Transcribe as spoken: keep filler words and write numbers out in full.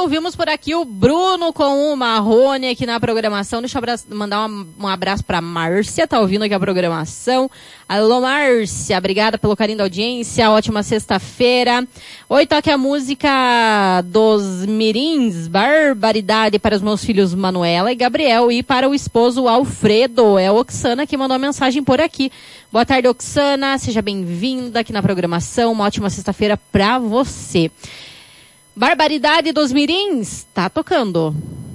ouvimos por aqui o Bruno com o Marrone aqui na programação. Deixa eu abra- mandar um, um abraço pra Márcia, tá ouvindo aqui a programação. Alô, Márcia, obrigada pelo carinho da audiência, ótima sexta-feira. Oi, toque a música dos mirins, Barbaridade, para os meus filhos Manuela e Gabriel e para o esposo Alfredo. É a Oxana que mandou a mensagem por aqui. Boa tarde, Oxana, seja bem-vinda aqui na programação, uma ótima sexta-feira pra você. Barbaridade dos mirins, tá tocando.